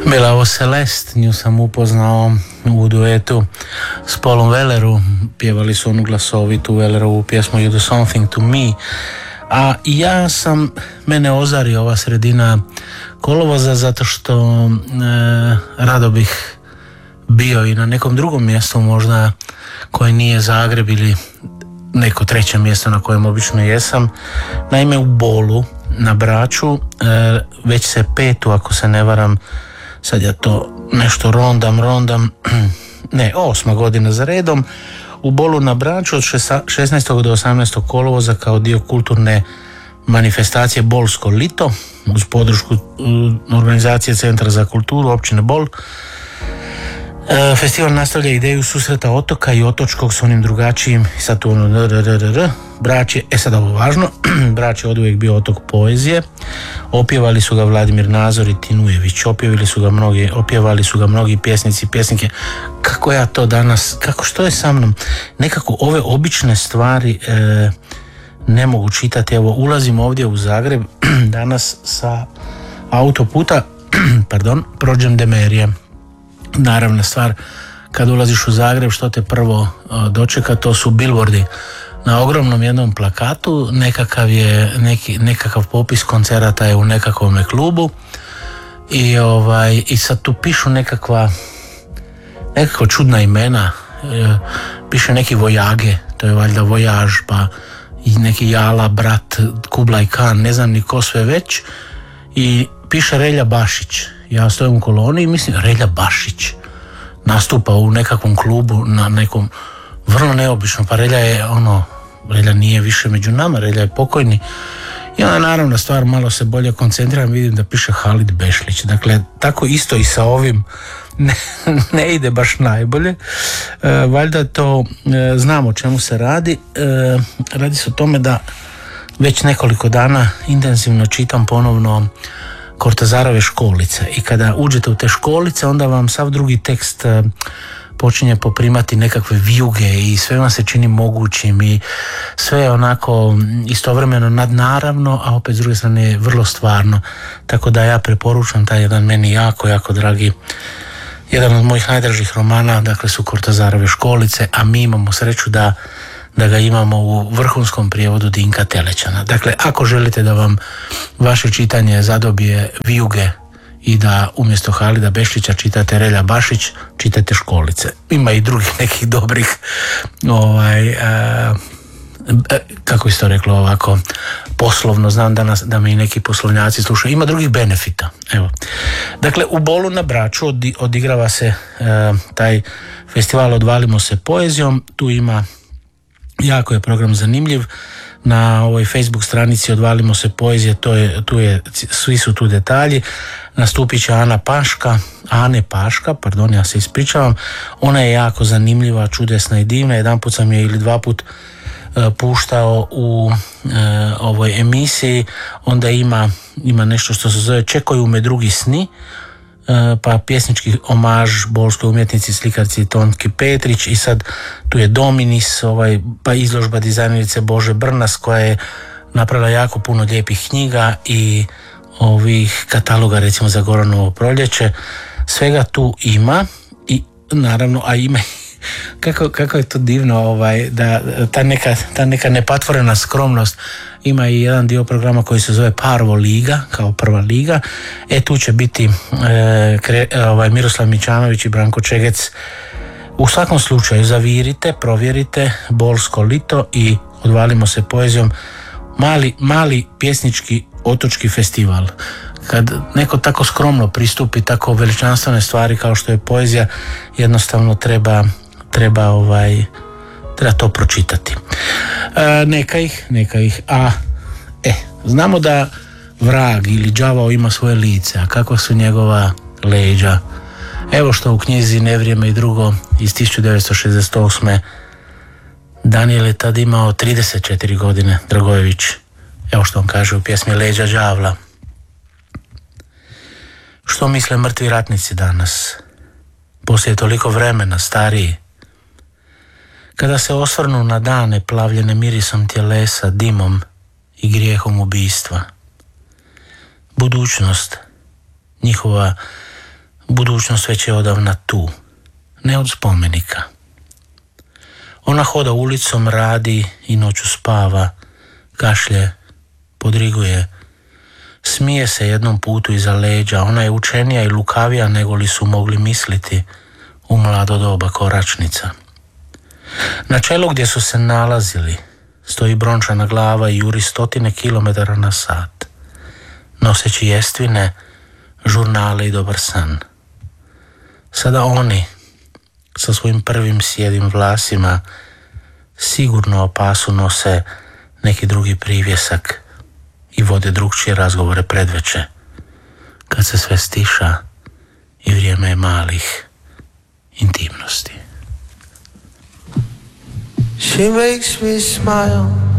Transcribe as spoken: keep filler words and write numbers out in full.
Bila ovo Celeste, nju sam upoznao u duetu s Paulom Welleru, pjevali su onu glasovitu Wellerovu pjesmu You Do Something To Me, a ja sam, mene ozari ova sredina kolovoza zato što e, rado bih bio i na nekom drugom mjestu možda koje nije Zagreb ili neko treće mjesto na kojem obično jesam. Naime, u Bolu na Braču, e, već se petu, ako se ne varam, sad ja to nešto rondam, rondam, ne, osma godina za redom, u Bolu na Braču od šesnaestog do osamnaestog kolovoza kao dio kulturne manifestacije Bolsko lito uz podršku organizacije Centra za kulturu općine Bol. Festival nastavlja ideju susreta otoka i otočkog s onim drugačijim, sad tu ono Brač je, e sad ovo važno, Brač je oduvijek bio otok poezije, opjevali su ga Vladimir Nazor i Tinujević, opjevali su ga mnogi, opjevali su ga mnogi pjesnici i pjesnike. Kako ja to danas, kako, što je sa mnom? Nekako ove obične stvari e, ne mogu čitati. Evo, ulazim ovdje u Zagreb danas sa autoputa, pardon, prođem Demerije. Naravna stvar, kad ulaziš u Zagreb, što te prvo dočeka, to su billboardi na ogromnom jednom plakatu, nekakav je neki, nekakav popis koncerata je u nekakvom klubu i ovaj i sad tu pišu nekakva nekakva čudna imena, e, piše neki Vojage, to je valjda Vojaž, pa i neki Jala, brat, Kublai Khan, ne znam ni ko sve već, i piše Relja Bašić. Ja stojim u koloni i mislim, Relja Bašić nastupa u nekakvom klubu na nekom vrlo neobično, pa Relja je ono, Relja nije više među nama, Relja je pokojni. I onda naravno stvar malo se bolje koncentriram, vidim da piše Halid Bešlić. Dakle, tako isto i sa ovim ne, ne ide baš najbolje. E, valjda to e, znam o čemu se radi. E, radi se o tome da već nekoliko dana intenzivno čitam ponovno Kortazarove školice i kada uđete u te školice onda vam sav drugi tekst počinje poprimati nekakve vijuge i sve vam se čini mogućim i sve je onako istovremeno nadnaravno, a opet s druge strane vrlo stvarno. Tako da ja preporučam taj jedan meni jako, jako dragi, jedan od mojih najdražih romana, dakle su Kortazarove školice, a mi imamo sreću da da ga imamo u vrhunskom prijevodu Dinka Telećana. Dakle, ako želite da vam vaše čitanje zadobije vijuge i da umjesto Halida Bešlića čitate Relja Bašić, čitate školice. Ima i drugih nekih dobrih, ovaj, a, kako isto reklo ovako, poslovno, znam da, nas, da me i neki poslovnjaci slušaju, ima drugih benefita. Evo. Dakle, u Bolu na Braču odigrava se a, taj festival Odvalimo se poezijom, tu ima jako je program zanimljiv. Na ovoj Facebook stranici Odvalimo se poezije, to je, tu je, svi su tu detalji. Nastupit će Ana Paška, Ane Paška, pardon, ja se ispričavam. Ona je jako zanimljiva, čudesna i divna. Jedan put sam je ili dva put uh, puštao u uh, ovoj emisiji. Onda ima, ima nešto što se zove Čekaju me drugi sni, pa pjesnički omaž bolskoj umjetnici, slikarci Tonki Petrić, i sad tu je Dominis, ovaj, pa izložba dizajnerice Bože Brnas koja je napravila jako puno lijepih knjiga i ovih kataloga recimo za Goranovo proljeće. Svega tu ima i naravno, a ima kako, kako je to divno, ovaj, da ta neka, ta neka nepatvorena skromnost. Ima i jedan dio programa koji se zove Parvo liga, kao prva liga. E tu će biti e, kre, ovaj, Miroslav Mićanović i Branko Čegec. U svakom slučaju zavirite, provjerite Bolsko lito i Odvalimo se poezijom. Mali, mali pjesnički otočki festival. Kad neko tako skromno pristupi tako veličanstvene stvari kao što je poezija, jednostavno treba treba ovaj treba to pročitati. E, neka ih, neka ih, a e, znamo da vrag ili đavao ima svoje lice, a kakva su njegova leđa. Evo što u knjizi Nevrijeme i drugo iz tisuću devetsto šezdeset osme. Daniel je tad imao trideset četiri godine, Dragojević. Evo što on kaže u pjesmi Leđa đavla. Što misle mrtvi ratnici danas, poslije toliko vremena, stariji? Kada se osvrnu na dane plavljene mirisom tjelesa, dimom i grijehom ubistva. Budućnost, njihova Budućnost već je odavna tu, ne od spomenika. Ona hoda ulicom, radi i noću spava, kašlje, podriguje, smije se jednom putu iza leđa. Ona je učenija i lukavija nego li su mogli misliti u mlado doba koračnica. Na čelu gdje su se nalazili stoji brončana glava i juri stotine kilometara na sat, noseći jestvine, žurnale i dobar san. Sada oni, sa svojim prvim sjedim vlasima, sigurno o pasu nose neki drugi privjesak i vode drugčije razgovore predveče, kad se sve stiša i vrijeme je malih intimnosti. She makes me smile